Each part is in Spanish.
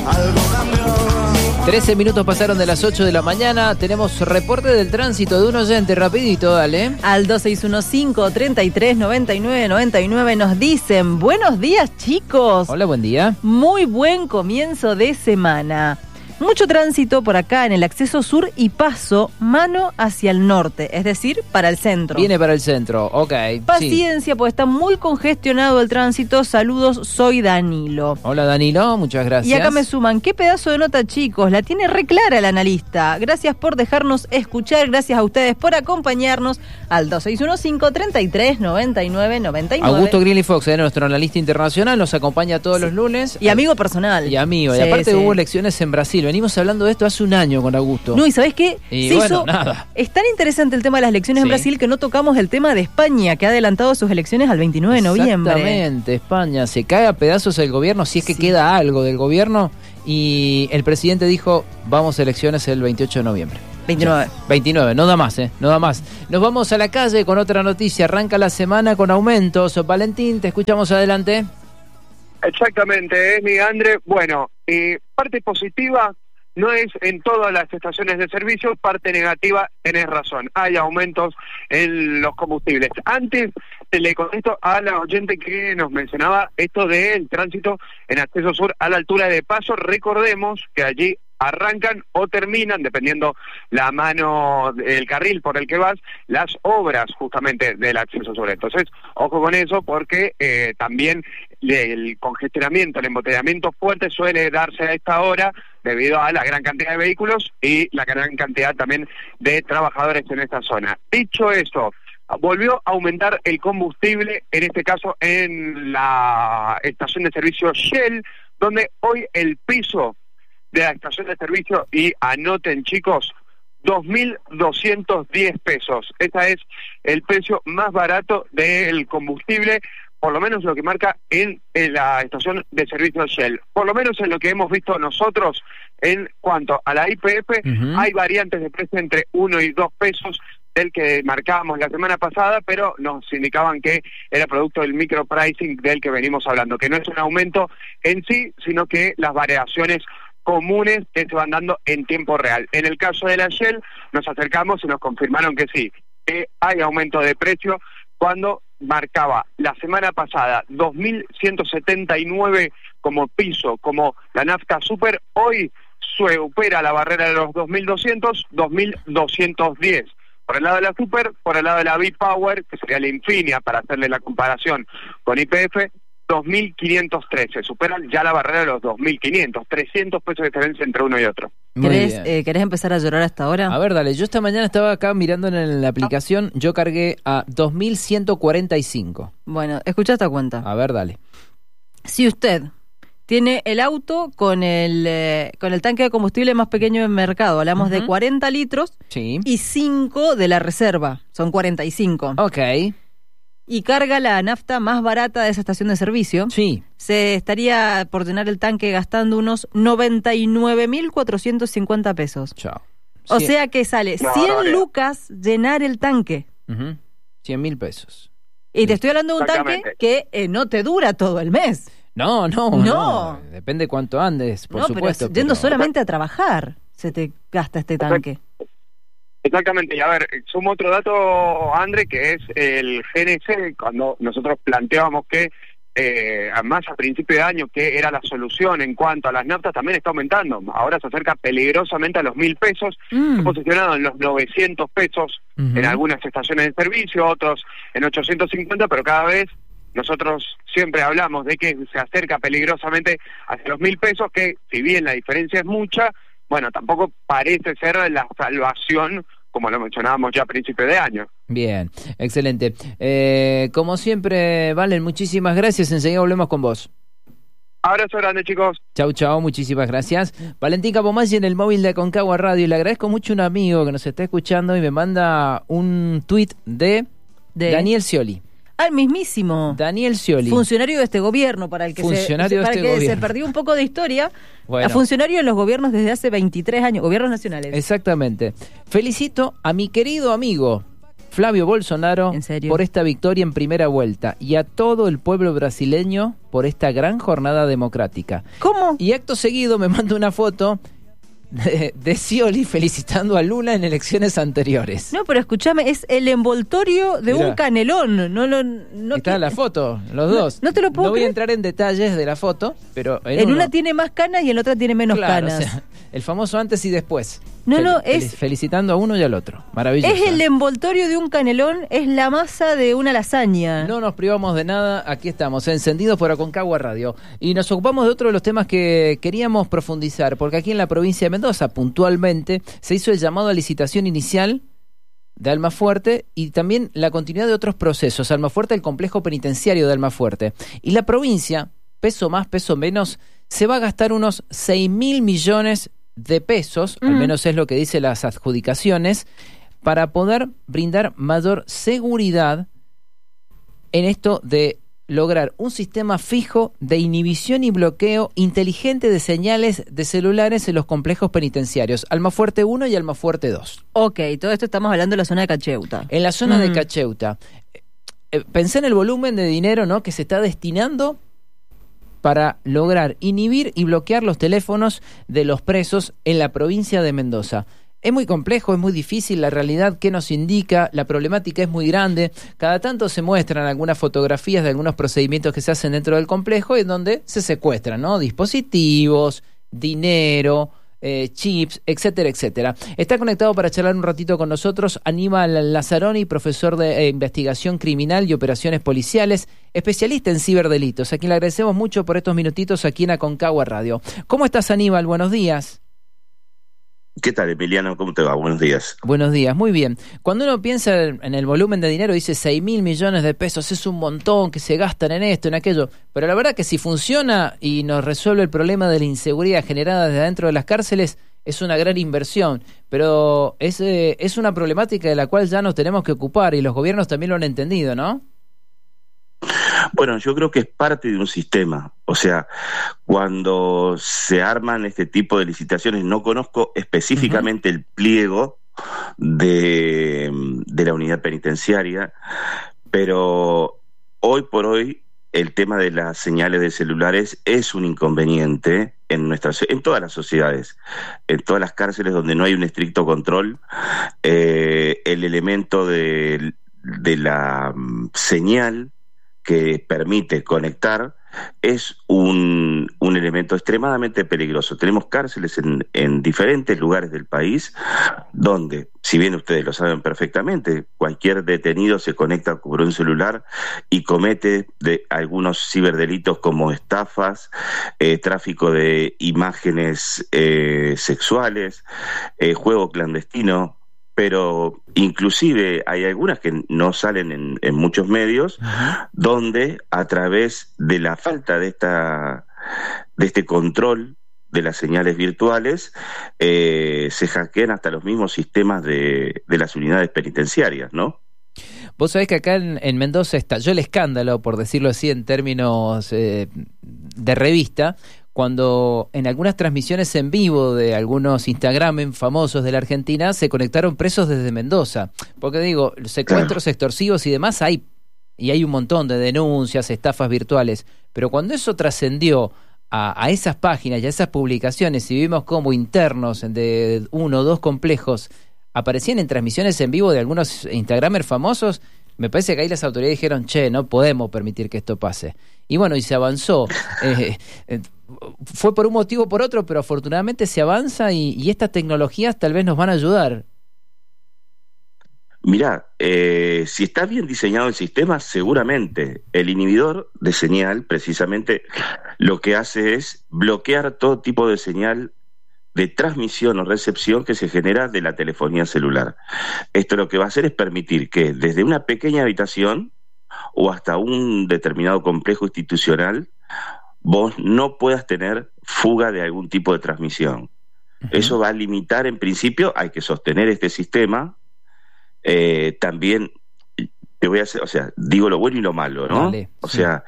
algo cambió. 13 minutos pasaron de las 8 de la mañana. Tenemos reporte del tránsito de un oyente, rapidito, dale. Al 2615-339999 nos dicen: buenos días, chicos. Hola, buen día. Muy buen comienzo de semana. Mucho tránsito por acá en el acceso sur y paso mano hacia el norte, es decir, para el centro. Viene para el centro, ok. Paciencia, sí, pues está muy congestionado el tránsito. Saludos, soy Danilo. Hola, Danilo, muchas gracias. Y acá me suman: qué pedazo de nota, chicos, la tiene re clara el analista. Gracias por dejarnos escuchar, gracias a ustedes por acompañarnos al 2615-339999. Augusto Grilly Fox, nuestro analista internacional, nos acompaña todos los lunes. Y amigo personal. Y amigo, sí, y aparte hubo elecciones en Brasil. Venimos hablando de esto hace un año con Augusto. No, y ¿sabés qué? Nada. Es tan interesante el tema de las elecciones en Brasil que no tocamos el tema de España, que ha adelantado sus elecciones al 29 de noviembre. Exactamente, España se cae a pedazos el gobierno, si es que queda algo del gobierno, y el presidente dijo, vamos a elecciones el 28 de noviembre. 29, no da más, no da más. Nos vamos a la calle con otra noticia. Arranca la semana con aumentos. Valentín, te escuchamos, adelante. Exactamente, mi André. Bueno, parte positiva no es en todas las estaciones de servicio, parte negativa, tenés razón, hay aumentos en los combustibles. Antes le contesto a la oyente que nos mencionaba esto del tránsito en acceso sur a la altura de Paso. Recordemos que allí arrancan o terminan, dependiendo la mano, el carril por el que vas, las obras justamente del acceso sur. Entonces, ojo con eso, porque también el congestionamiento, el embotellamiento fuerte suele darse a esta hora debido a la gran cantidad de vehículos y la gran cantidad también de trabajadores en esta zona. Dicho esto, volvió a aumentar el combustible, en este caso en la estación de servicio Shell, donde hoy el piso de la estación de servicio, y anoten, chicos, 2.210 pesos. Ese es el precio más barato del combustible, por lo menos lo que marca en la estación de servicio Shell. Por lo menos en lo que hemos visto nosotros en cuanto a la YPF, hay variantes de precio entre 1 y 2 pesos del que marcábamos la semana pasada, pero nos indicaban que era producto del micropricing del que venimos hablando, que no es un aumento en sí, sino que las variaciones comunes que se van dando en tiempo real. En el caso de la Shell, nos acercamos y nos confirmaron que sí, que hay aumento de precio cuando marcaba la semana pasada 2.179 como piso, como la nafta super, hoy supera la barrera de los 2.200, 2.210. Por el lado de la super, por el lado de la B-Power, que sería la Infinia, para hacerle la comparación con YPF, 2.513, superan ya la barrera de los 2.500, 300 pesos de diferencia entre uno y otro. ¿Querés empezar a llorar hasta ahora? A ver, dale, yo esta mañana estaba acá mirando en la aplicación, yo cargué a 2.145. Bueno, escucha esta cuenta. A ver, dale. Si usted tiene el auto con el tanque de combustible más pequeño del mercado, hablamos de 40 litros, y 5 de la reserva, son 45. Ok. Y carga la nafta más barata de esa estación de servicio, se estaría por llenar el tanque gastando unos 99.450 pesos. Chao. O sea que sale 100 lucas llenar el tanque. 100.000 pesos. Y te estoy hablando de un tanque que no te dura todo el mes. No. Depende cuánto andes, por supuesto. Pero yendo solamente a trabajar se te gasta este tanque. Exactamente, y a ver, sumo otro dato, André, que es el GNC, cuando nosotros planteábamos que, más a principio de año, que era la solución en cuanto a las naftas, también está aumentando. Ahora se acerca peligrosamente a los 1.000 pesos, está posicionado en los 900 pesos en algunas estaciones de servicio, otros en 850, pero cada vez nosotros siempre hablamos de que se acerca peligrosamente hacia los 1.000 pesos, que si bien la diferencia es mucha, bueno, tampoco parece ser la salvación, como lo mencionábamos ya a principio de año. Bien, excelente. Como siempre, Valen, muchísimas gracias. Enseguida volvemos con vos. Abrazo grande, chicos. Chau, muchísimas gracias. Valentín Capomaggi en el móvil de Aconcagua Radio. Y le agradezco mucho a un amigo que nos está escuchando y me manda un tuit de Daniel Scioli. Al mismísimo Daniel Scioli, funcionario de este gobierno, para el que se perdió un poco de historia. Bueno. A funcionario en los gobiernos desde hace 23 años, gobiernos nacionales. Exactamente. Felicito a mi querido amigo Flávio Bolsonaro por esta victoria en primera vuelta y a todo el pueblo brasileño por esta gran jornada democrática. ¿Cómo? Y acto seguido me manda una foto de Scioli felicitando a Lula en elecciones anteriores. No, pero escúchame, es el envoltorio de un canelón. No está la foto, los dos. No te lo puedo No voy a entrar en detalles de la foto, pero en una tiene más canas y en la otra tiene menos canas. O sea, el famoso antes y después. Es felicitando a uno y al otro. Maravilloso. Es el envoltorio de un canelón, es la masa de una lasaña. No nos privamos de nada, aquí estamos, encendidos por Aconcagua Radio. Y nos ocupamos de otro de los temas que queríamos profundizar, porque aquí en la provincia de Mendoza, puntualmente, se hizo el llamado a licitación inicial de Almafuerte y también la continuidad de otros procesos. Almafuerte, el complejo penitenciario de Almafuerte. Y la provincia, peso más, peso menos, se va a gastar unos 6.000 millones de pesos, al menos es lo que dicen las adjudicaciones, para poder brindar mayor seguridad en esto de lograr un sistema fijo de inhibición y bloqueo inteligente de señales de celulares en los complejos penitenciarios, Almafuerte 1 y Almafuerte 2. Ok, todo esto estamos hablando de la zona de Cacheuta. En la zona de Cacheuta. Pensé en el volumen de dinero, ¿no?, que se está destinando para lograr inhibir y bloquear los teléfonos de los presos en la provincia de Mendoza. Es muy complejo, es muy difícil, la realidad que nos indica, la problemática es muy grande. Cada tanto se muestran algunas fotografías de algunos procedimientos que se hacen dentro del complejo en donde se secuestran, ¿no?, dispositivos, dinero, chips, etcétera, etcétera. Está conectado para charlar un ratito con nosotros Aníbal Lazzaroni, profesor de investigación criminal y operaciones policiales, especialista en ciberdelitos, a quien le agradecemos mucho por estos minutitos aquí en Aconcagua Radio. ¿Cómo estás, Aníbal? Buenos días. ¿Qué tal, Emiliano? ¿Cómo te va? Buenos días. Buenos días, muy bien. Cuando uno piensa en el volumen de dinero, dice 6.000 millones de pesos, es un montón que se gastan en esto, en aquello, pero la verdad que si funciona y nos resuelve el problema de la inseguridad generada desde adentro de las cárceles, es una gran inversión, pero es una problemática de la cual ya nos tenemos que ocupar y los gobiernos también lo han entendido, ¿no? Bueno, yo creo que es parte de un sistema. O sea, cuando se arman este tipo de licitaciones, no conozco específicamente el pliego de la unidad penitenciaria, pero hoy por hoy el tema de las señales de celulares es un inconveniente en todas las sociedades, en todas las cárceles donde no hay un estricto control. El elemento de la señal que permite conectar es un elemento extremadamente peligroso. Tenemos cárceles en diferentes lugares del país donde, si bien ustedes lo saben perfectamente, cualquier detenido se conecta por un celular y comete algunos ciberdelitos como estafas, tráfico de imágenes sexuales, juego clandestino. Pero inclusive hay algunas que no salen en muchos medios, donde a través de la falta de este control de las señales virtuales, se hackean hasta los mismos sistemas de las unidades penitenciarias, ¿no? Vos sabés que acá en Mendoza estalló el escándalo, por decirlo así en términos de revista, cuando en algunas transmisiones en vivo de algunos Instagram famosos de la Argentina se conectaron presos desde Mendoza. Porque digo, secuestros extorsivos y demás hay un montón de denuncias, estafas virtuales, pero cuando eso trascendió a esas páginas y a esas publicaciones y vimos cómo internos de 1 o 2 complejos aparecían en transmisiones en vivo de algunos Instagramers famosos, me parece que ahí las autoridades dijeron, no podemos permitir que esto pase. Y bueno, y se avanzó. Fue por un motivo o por otro, pero afortunadamente se avanza y estas tecnologías tal vez nos van a ayudar. Mirá, si está bien diseñado el sistema, seguramente el inhibidor de señal, precisamente, lo que hace es bloquear todo tipo de señal de transmisión o recepción que se genera de la telefonía celular. Esto lo que va a hacer es permitir que desde una pequeña habitación o hasta un determinado complejo institucional vos no puedas tener fuga de algún tipo de transmisión. Eso va a limitar, en principio, hay que sostener este sistema. También te voy a hacer, o sea, digo lo bueno y lo malo, ¿no? Vale, o sea,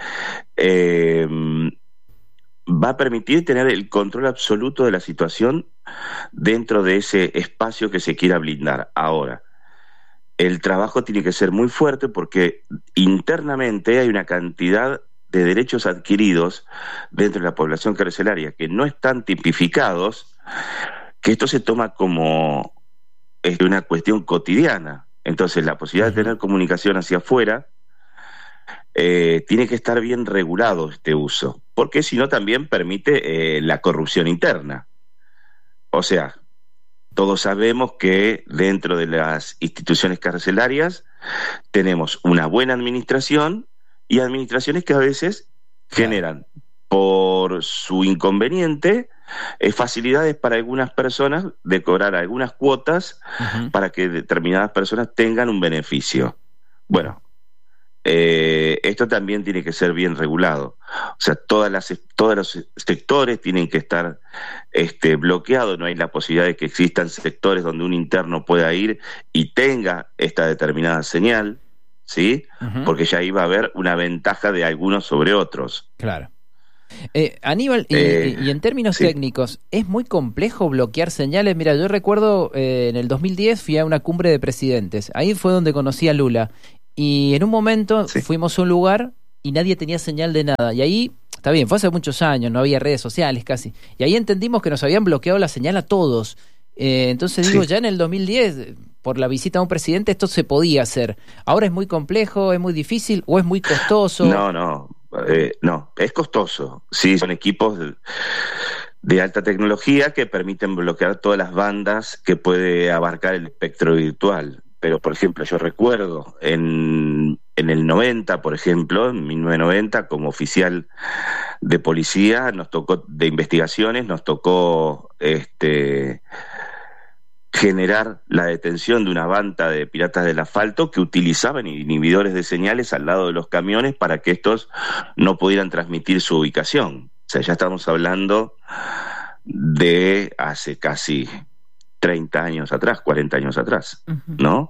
va a permitir tener el control absoluto de la situación dentro de ese espacio que se quiera blindar. Ahora, el trabajo tiene que ser muy fuerte porque internamente hay una cantidad de derechos adquiridos dentro de la población carcelaria que no están tipificados, que esto se toma como una cuestión cotidiana. Entonces la posibilidad de tener comunicación hacia afuera tiene que estar bien regulado este uso, porque si no también permite la corrupción interna. O sea, todos sabemos que dentro de las instituciones carcelarias tenemos una buena administración y administraciones que a veces generan, por su inconveniente, facilidades para algunas personas de cobrar algunas cuotas para que determinadas personas tengan un beneficio. Bueno, esto también tiene que ser bien regulado. O sea, todos los sectores tienen que estar bloqueados. No hay la posibilidad de que existan sectores donde un interno pueda ir y tenga esta determinada señal, ¿sí? Porque ya iba a haber una ventaja de algunos sobre otros. Claro. Aníbal, y en términos técnicos, ¿es muy complejo bloquear señales? Mira, yo recuerdo en el 2010 fui a una cumbre de presidentes. Ahí fue donde conocí a Lula. Y en un momento fuimos a un lugar y nadie tenía señal de nada. Y ahí, está bien, fue hace muchos años, no había redes sociales casi. Y ahí entendimos que nos habían bloqueado la señal a todos. Entonces digo, ya en el 2010, por la visita a un presidente, esto se podía hacer. ¿Ahora es muy complejo, es muy difícil o es muy costoso? No, es costoso. Sí, son equipos de alta tecnología que permiten bloquear todas las bandas que puede abarcar el espectro virtual. Pero, por ejemplo, yo recuerdo en el 90, por ejemplo, en 1990, como oficial de policía, nos tocó, de investigaciones, nos tocó generar la detención de una banda de piratas del asfalto que utilizaban inhibidores de señales al lado de los camiones para que estos no pudieran transmitir su ubicación. O sea, ya estamos hablando de hace casi 30 años atrás, 40 años atrás, ¿no?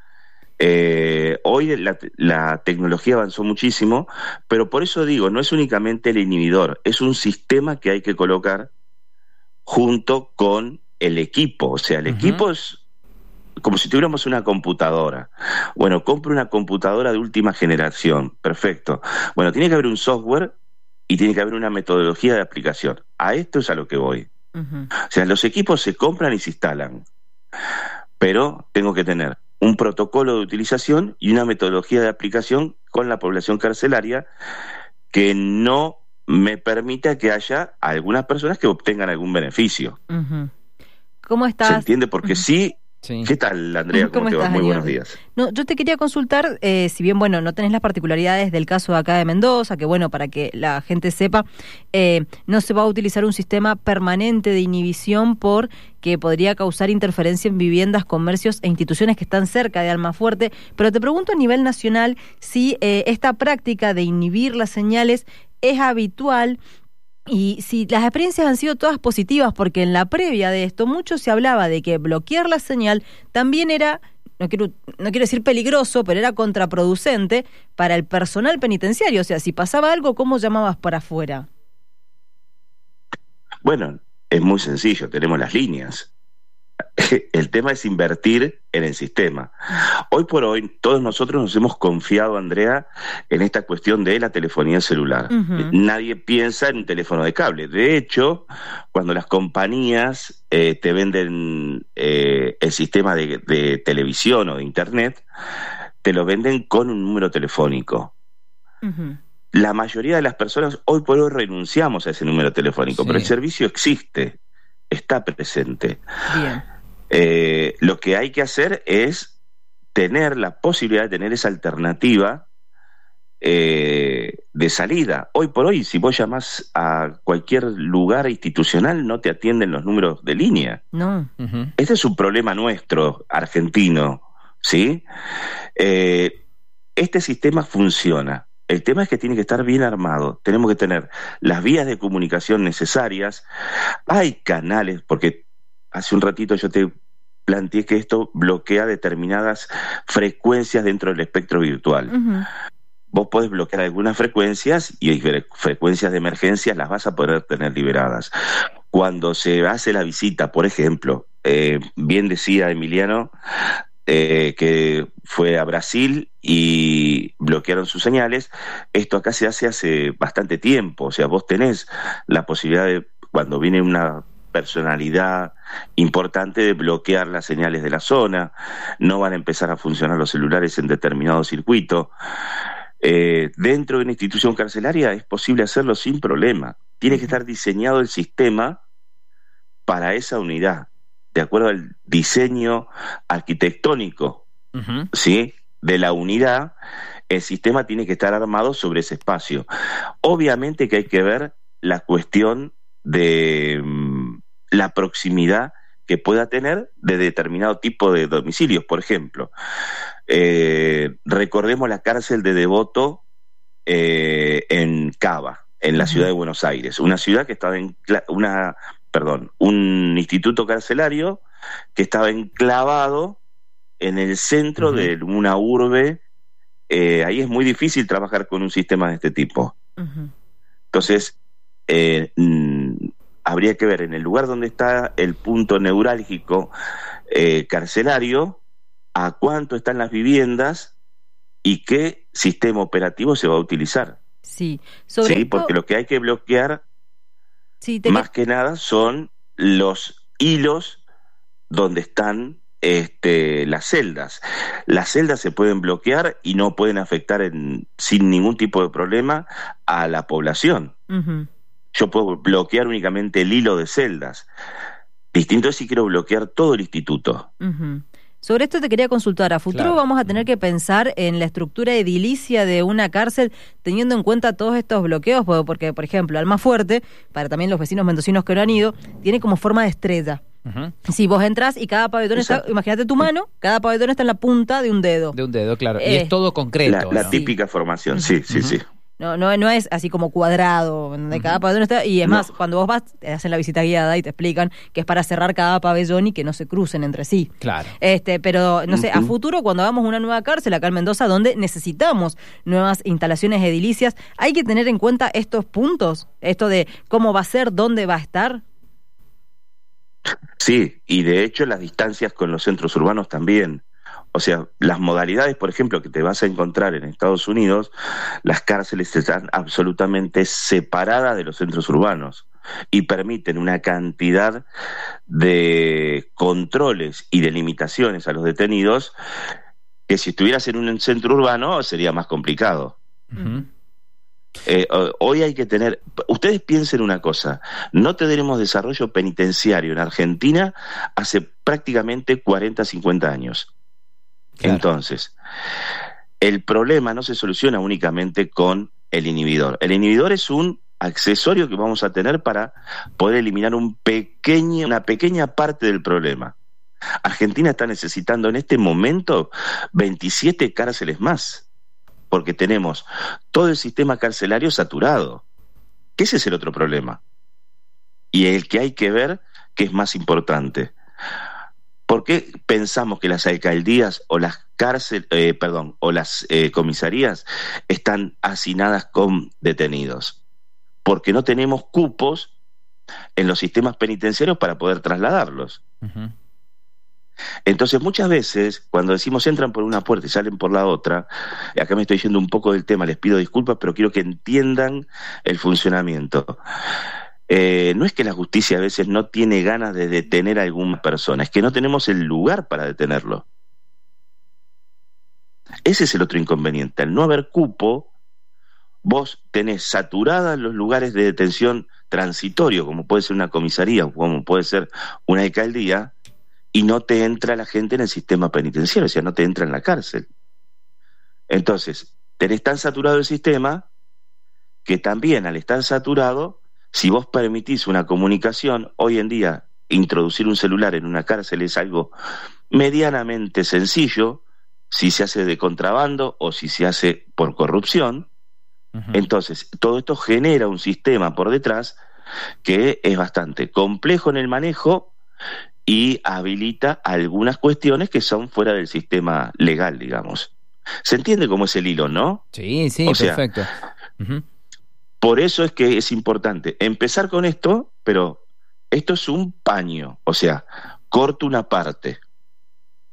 Hoy la tecnología avanzó muchísimo, pero por eso digo, no es únicamente el inhibidor, es un sistema que hay que colocar junto con el equipo. O sea, el equipo es como si tuviéramos una computadora. Bueno, compro una computadora de última generación, perfecto. Bueno, tiene que haber un software y tiene que haber una metodología de aplicación. A esto es a lo que voy. O sea, los equipos se compran y se instalan, pero tengo que tener un protocolo de utilización y una metodología de aplicación con la población carcelaria que no me permita que haya algunas personas que obtengan algún beneficio. ¿Cómo estás? ¿Se entiende? Porque sí. ¿Qué tal, Andrea? ¿Cómo te va? Muy buenos días. No, yo te quería consultar, si bien, bueno, no tenés las particularidades del caso de acá de Mendoza, que bueno, para que la gente sepa, no se va a utilizar un sistema permanente de inhibición porque podría causar interferencia en viviendas, comercios e instituciones que están cerca de Almafuerte, pero te pregunto a nivel nacional si esta práctica de inhibir las señales es habitual. Y si las experiencias han sido todas positivas, porque en la previa de esto mucho se hablaba de que bloquear la señal también era, no quiero decir peligroso, pero era contraproducente para el personal penitenciario. O sea, si pasaba algo, ¿cómo llamabas para afuera? Bueno, es muy sencillo, tenemos las líneas. El tema es invertir en el sistema. Hoy por hoy, todos nosotros nos hemos confiado, Andrea, en esta cuestión de la telefonía celular. Nadie piensa en un teléfono de cable. De hecho, cuando las compañías te venden el sistema de televisión o de internet, te lo venden con un número telefónico. La mayoría de las personas hoy por hoy renunciamos a ese número telefónico, pero el servicio existe, está presente. Bien. Lo que hay que hacer es tener la posibilidad de tener esa alternativa de salida. Hoy por hoy, si vos llamás a cualquier lugar institucional, no te atienden los números de línea. No. Este es un problema nuestro, argentino, ¿sí? Este sistema funciona. El tema es que tiene que estar bien armado. Tenemos que tener las vías de comunicación necesarias. Hay canales, porque hace un ratito yo te planteé que esto bloquea determinadas frecuencias dentro del espectro virtual. Vos podés bloquear algunas frecuencias y frecuencias de emergencia las vas a poder tener liberadas. Cuando se hace la visita, por ejemplo, bien decía Emiliano, que fue a Brasil y bloquearon sus señales. Esto acá se hace bastante tiempo, o sea, vos tenés la posibilidad de, cuando viene una personalidad importante, de bloquear las señales de la zona. No van a empezar a funcionar los celulares en determinado circuito. Dentro de una institución carcelaria es posible hacerlo sin problema. Tiene que estar diseñado el sistema para esa unidad, de acuerdo al diseño arquitectónico, ¿sí?, de la unidad. El sistema tiene que estar armado sobre ese espacio. Obviamente que hay que ver la cuestión de la proximidad que pueda tener de determinado tipo de domicilios. Por ejemplo, recordemos la cárcel de Devoto en Cava, en la ciudad de Buenos Aires, una ciudad que estaba un instituto carcelario que estaba enclavado en el centro de una urbe. Ahí es muy difícil trabajar con un sistema de este tipo. Entonces, habría que ver en el lugar donde está el punto neurálgico carcelario, a cuánto están las viviendas y qué sistema operativo se va a utilizar. Sí, porque lo que hay que bloquear más que nada son los hilos donde están las celdas. Las celdas se pueden bloquear y no pueden afectar sin ningún tipo de problema a la población. Yo puedo bloquear únicamente el hilo de celdas. Distinto es si quiero bloquear todo el instituto. Sobre esto te quería consultar. A futuro vamos a tener que pensar en la estructura edilicia de una cárcel teniendo en cuenta todos estos bloqueos, porque, por ejemplo, Almafuerte, para también los vecinos mendocinos que no han ido, tiene como forma de estrella. Si vos entras y cada pabellón está, imagínate tu mano, cada pabellón está en la punta de un dedo. De un dedo, claro. Y es todo concreto. La típica formación, sí. No es así como cuadrado, donde cada pabellón está, y es más, cuando vos vas, te hacen la visita guiada y te explican que es para cerrar cada pabellón y que no se crucen entre sí. Claro. Pero, no sé, a futuro, cuando hagamos una nueva cárcel acá en Mendoza, donde necesitamos nuevas instalaciones edilicias, ¿hay que tener en cuenta estos puntos? Esto de cómo va a ser, dónde va a estar. Sí, y de hecho las distancias con los centros urbanos también. O sea, las modalidades, por ejemplo, que te vas a encontrar en Estados Unidos, las cárceles están absolutamente separadas de los centros urbanos y permiten una cantidad de controles y de limitaciones a los detenidos que si estuvieras en un centro urbano sería más complicado. Hoy hay que tener... Ustedes piensen una cosa, no tendremos desarrollo penitenciario en Argentina hace prácticamente 40, 50 años. Claro. Entonces, el problema no se soluciona únicamente con el inhibidor. El inhibidor es un accesorio que vamos a tener para poder eliminar una pequeña parte del problema. Argentina está necesitando en este momento 27 cárceles más, porque tenemos todo el sistema carcelario saturado. Ese es el otro problema. Y el que hay que ver que es más importante. ¿Por qué pensamos que las alcaldías o las comisarías están hacinadas con detenidos? Porque no tenemos cupos en los sistemas penitenciarios para poder trasladarlos. Entonces muchas veces cuando decimos entran por una puerta y salen por la otra, acá me estoy yendo un poco del tema, les pido disculpas, pero quiero que entiendan el funcionamiento. No es que la justicia a veces no tiene ganas de detener a alguna persona, es que no tenemos el lugar para detenerlo. Ese es el otro inconveniente. Al no haber cupo, vos tenés saturadas los lugares de detención transitorio, como puede ser una comisaría o como puede ser una alcaldía, y no te entra la gente en el sistema penitenciario, o sea, no te entra en la cárcel. Entonces, tenés tan saturado el sistema que también al estar saturado, si vos permitís una comunicación, hoy en día introducir un celular en una cárcel es algo medianamente sencillo, si se hace de contrabando o si se hace por corrupción. Entonces, todo esto genera un sistema por detrás que es bastante complejo en el manejo y habilita algunas cuestiones que son fuera del sistema legal, digamos. ¿Se entiende cómo es el hilo, no? Sí, perfecto. Por eso es que es importante empezar con esto, pero esto es un paño, o sea, corto una parte.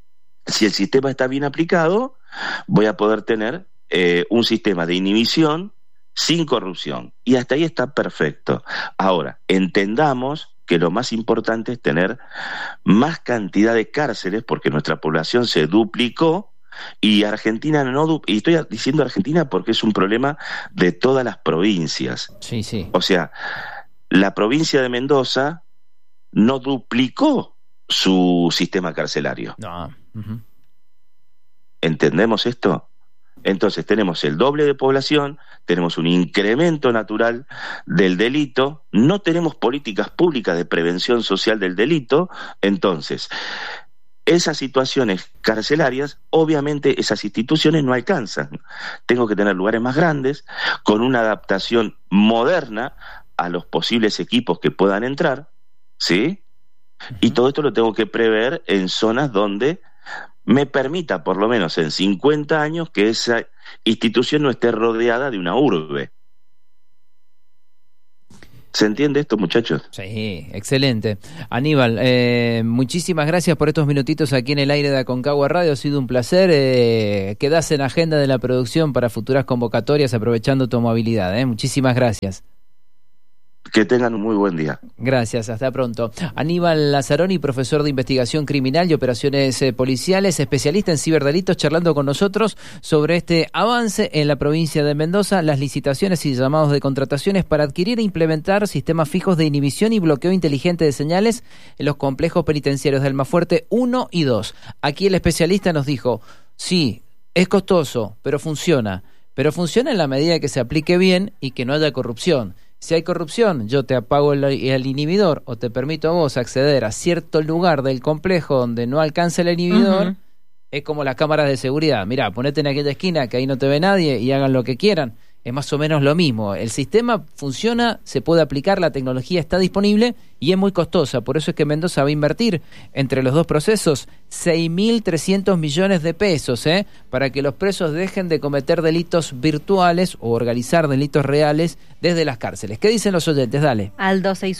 si el sistema está bien aplicado, voy a poder tener un sistema de inhibición sin corrupción. Y hasta ahí está perfecto. Ahora, entendamos que lo más importante es tener más cantidad de cárceles, porque nuestra población se duplicó, y Argentina y estoy diciendo Argentina porque es un problema de todas las provincias. Sí, sí. O sea, la provincia de Mendoza no duplicó su sistema carcelario. No. Uh-huh. ¿Entendemos esto? Entonces tenemos el doble de población, tenemos un incremento natural del delito, no tenemos políticas públicas de prevención social del delito. Entonces, esas situaciones carcelarias, obviamente esas instituciones no alcanzan. Tengo que tener lugares más grandes, con una adaptación moderna a los posibles equipos que puedan entrar, ¿sí? Y todo esto lo tengo que prever en zonas donde me permita, por lo menos en 50 años, que esa institución no esté rodeada de una urbe. ¿Se entiende esto, muchachos? Sí, excelente. Aníbal, muchísimas gracias por estos minutitos aquí en el aire de Aconcagua Radio. Ha sido un placer. Quedás en agenda de la producción para futuras convocatorias, aprovechando tu movilidad. Muchísimas gracias. Que tengan un muy buen día. Gracias, hasta pronto. Aníbal Lazzaroni, profesor de investigación criminal y operaciones policiales, especialista en ciberdelitos, charlando con nosotros sobre este avance en la provincia de Mendoza, las licitaciones y llamados de contrataciones para adquirir e implementar sistemas fijos de inhibición y bloqueo inteligente de señales en los complejos penitenciarios de Almafuerte 1 y 2. Aquí el especialista nos dijo, sí, es costoso, pero funciona en la medida que se aplique bien y que no haya corrupción. Si hay corrupción, yo te apago el inhibidor o te permito a vos acceder a cierto lugar del complejo donde no alcance el inhibidor. Uh-huh. Es como las cámaras de seguridad. Mirá, ponete en aquella esquina que ahí no te ve nadie y hagan lo que quieran. Es más o menos lo mismo. El sistema funciona, se puede aplicar, la tecnología está disponible y es muy costosa. Por eso es que Mendoza va a invertir entre los dos procesos 6.300 millones de pesos, para que los presos dejen de cometer delitos virtuales o organizar delitos reales desde las cárceles. ¿Qué dicen los oyentes? Dale. Al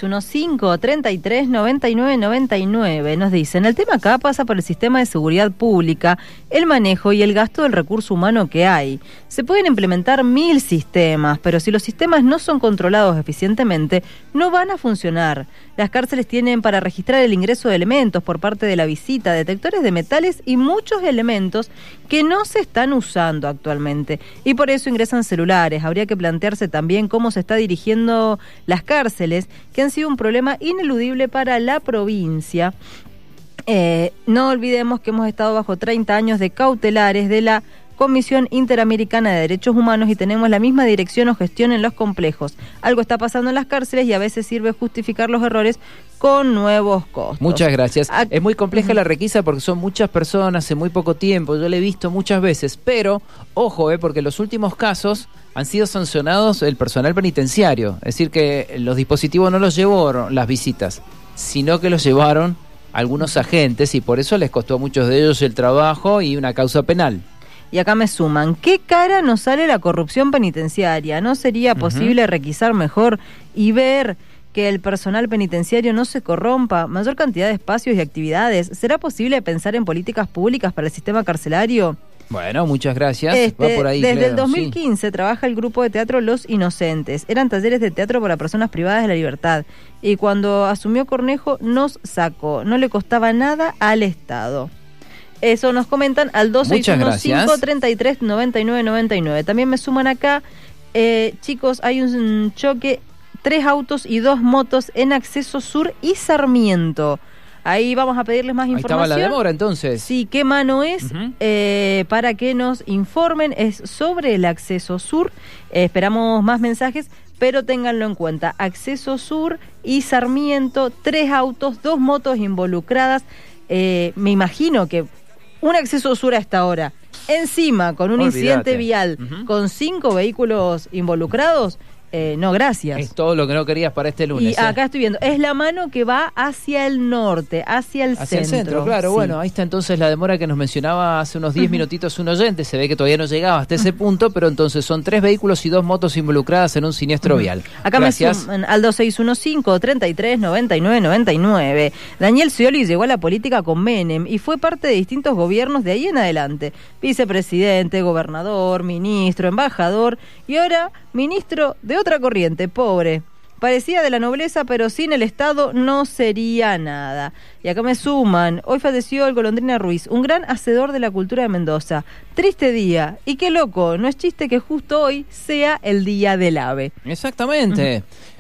2615-33-99-99 nos dicen, el tema acá pasa por el sistema de seguridad pública, el manejo y el gasto del recurso humano que hay. Se pueden implementar 1000 sistemas, pero si los sistemas no son controlados eficientemente, no van a funcionar. Las cárceles tienen para registrar el ingreso de elementos por parte de la visita, detectores de metales y muchos elementos que no se están usando actualmente. Y por eso ingresan celulares. Habría que plantearse también cómo se está dirigiendo las cárceles, que han sido un problema ineludible para la provincia. No olvidemos que hemos estado bajo 30 años de cautelares de la Comisión Interamericana de Derechos Humanos y tenemos la misma dirección o gestión en los complejos. Algo está pasando en las cárceles y a veces sirve justificar los errores con nuevos costos. Muchas gracias. Es muy compleja la requisa porque son muchas personas en muy poco tiempo. Yo la he visto muchas veces, pero ojo, porque los últimos casos han sido sancionados el personal penitenciario. Es decir, que los dispositivos no los llevó las visitas, sino que los llevaron algunos agentes y por eso les costó a muchos de ellos el trabajo y una causa penal. Y acá me suman, ¿qué cara nos sale la corrupción penitenciaria? ¿No sería posible requisar mejor y ver que el personal penitenciario no se corrompa? Mayor cantidad de espacios y actividades. ¿Será posible pensar en políticas públicas para el sistema carcelario? Bueno, muchas gracias. Va por ahí, desde el 2015 trabaja el grupo de teatro Los Inocentes. Eran talleres de teatro para personas privadas de la libertad. Y cuando asumió Cornejo nos sacó. No le costaba nada al Estado. Eso nos comentan al 2615-33-99-99. También me suman acá, chicos, hay un choque, 3 autos y 2 motos en Acceso Sur y Sarmiento. Ahí vamos a pedirles más información. Ahí estaba la demora, entonces. Sí, ¿qué mano es? Para que nos informen, es sobre el Acceso Sur. Esperamos más mensajes, pero ténganlo en cuenta. Acceso Sur y Sarmiento, 3 autos, 2 motos involucradas. Me imagino que un Acceso Sur a esta hora, encima con un incidente vial, con 5 vehículos involucrados, no, gracias. Es todo lo que no querías para este lunes. Y acá estoy viendo, es la mano que va hacia el norte, hacia el centro. Claro, sí. Bueno, ahí está entonces la demora que nos mencionaba hace unos 10 minutitos un oyente. Se ve que todavía no llegaba hasta ese punto, pero entonces son 3 vehículos y 2 motos involucradas en un siniestro vial. Acá gracias. Me suman al 2615-33-99-99. Daniel Scioli llegó a la política con Menem y fue parte de distintos gobiernos de ahí en adelante. Vicepresidente, gobernador, ministro, embajador y ahora ministro de otra corriente, pobre. Parecía de la nobleza, pero sin el Estado no sería nada. Y acá me suman, hoy falleció el Golondrina Ruiz, un gran hacedor de la cultura de Mendoza. Triste día, y qué loco, no es chiste que justo hoy sea el Día del Ave. Exactamente.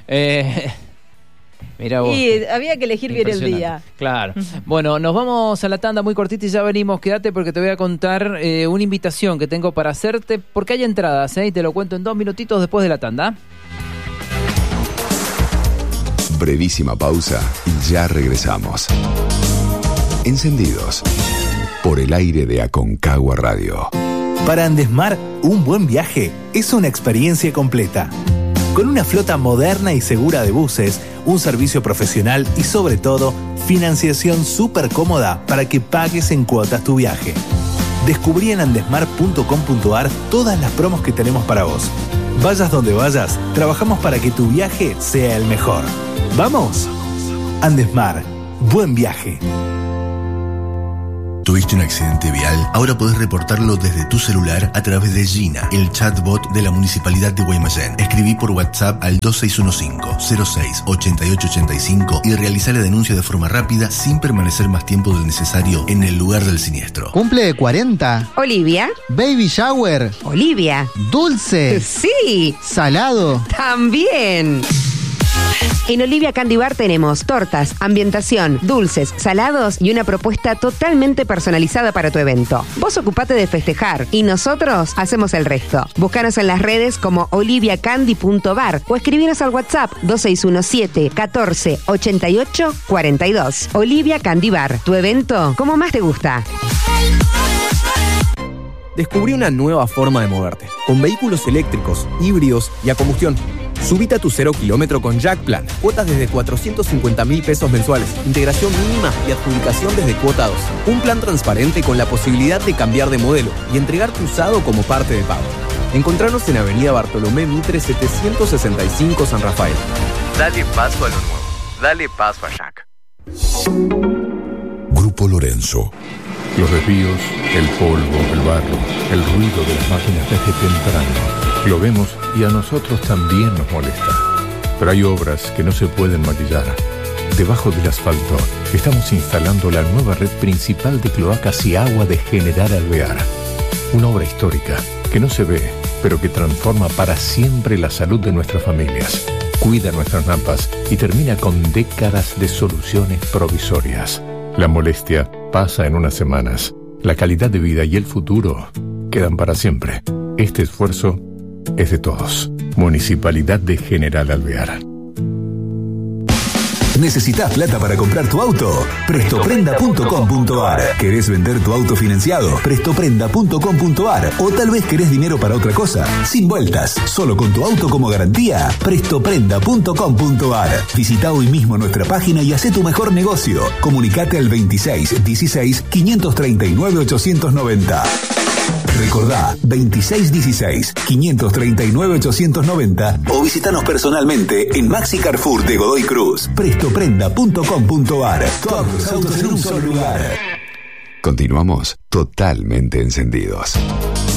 Mira vos. Y había que elegir bien el día. Claro. Bueno, nos vamos a la tanda muy cortita y ya venimos. Quédate porque te voy a contar una invitación que tengo para hacerte, porque hay entradas, y te lo cuento en 2 minutitos después de la tanda. Brevísima pausa y ya regresamos. Encendidos por el aire de Aconcagua Radio. Para Andesmar, un buen viaje es una experiencia completa. Con una flota moderna y segura de buses, un servicio profesional y sobre todo, financiación súper cómoda para que pagues en cuotas tu viaje. Descubrí en andesmar.com.ar todas las promos que tenemos para vos. Vayas donde vayas, trabajamos para que tu viaje sea el mejor. ¡Vamos! Andesmar. Buen viaje. ¿Tuviste un accidente vial? Ahora podés reportarlo desde tu celular a través de Gina, el chatbot de la Municipalidad de Guaymallén. Escribí por WhatsApp al 2615-06-8885 y realizá la denuncia de forma rápida sin permanecer más tiempo del necesario en el lugar del siniestro. ¿Cumple de 40? Olivia. ¿Baby shower? Olivia. ¿Dulce? Sí. ¿Salado? También. En Olivia Candy Bar tenemos tortas, ambientación, dulces, salados y una propuesta totalmente personalizada para tu evento. Vos ocupate de festejar y nosotros hacemos el resto. Búscanos en las redes como oliviacandy.bar o escribinos al WhatsApp 2617 14 88 42. Olivia Candy Bar, tu evento como más te gusta. Descubrí una nueva forma de moverte, con vehículos eléctricos, híbridos y a combustión. Subite a tu 0 kilómetro con Jack Plan. Cuotas desde 450.000 pesos mensuales. Integración mínima y adjudicación desde cuota 2. Un plan transparente con la posibilidad de cambiar de modelo y entregar tu usado como parte de pago. Encontranos en Avenida Bartolomé Mitre 765 San Rafael. Dale paso a lo nuevo. Dale paso a Jack. Grupo Lorenzo. Los desvíos, el polvo, el barro, el ruido de las máquinas desde temprano. Lo vemos y a nosotros también nos molesta. Pero hay obras que no se pueden maquillar. Debajo del asfalto estamos instalando la nueva red principal de cloacas y agua de General Alvear. Una obra histórica que no se ve, pero que transforma para siempre la salud de nuestras familias. Cuida nuestras napas y termina con décadas de soluciones provisorias. La molestia pasa en unas semanas. La calidad de vida y el futuro quedan para siempre. Este esfuerzo es de todos. Municipalidad de General Alvear. ¿Necesitas plata para comprar tu auto? Prestoprenda.com.ar. ¿Querés vender tu auto financiado? Prestoprenda.com.ar. O tal vez querés dinero para otra cosa. Sin vueltas, solo con tu auto como garantía. Prestoprenda.com.ar. Visita hoy mismo nuestra página y hacé tu mejor negocio. Comunicate al 2616 539 890. Recordá, 2616-539-890 o visitanos personalmente en Maxi Carrefour de Godoy Cruz. Prestoprenda.com.ar. Todos los autos en un solo lugar. Continuamos totalmente encendidos.